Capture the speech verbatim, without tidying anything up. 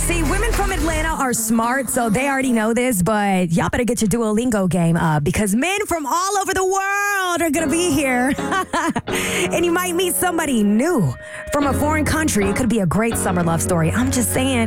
See, women from Atlanta are smart, so they already know this, but y'all better get your Duolingo game up because men from all over the world are going to be here. And you might meet somebody new from a foreign country. It could be a great summer love story. I'm just saying.